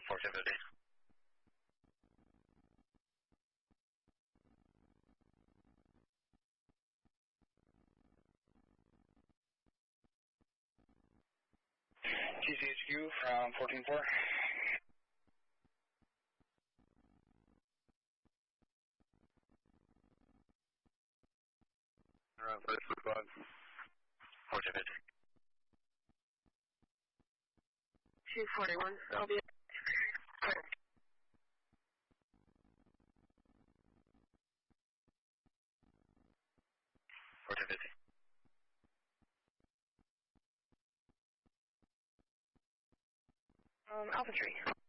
1450. TCHQ from 14-4. Around 545. 1450. 241, I'll be 1450. Alpha Tree.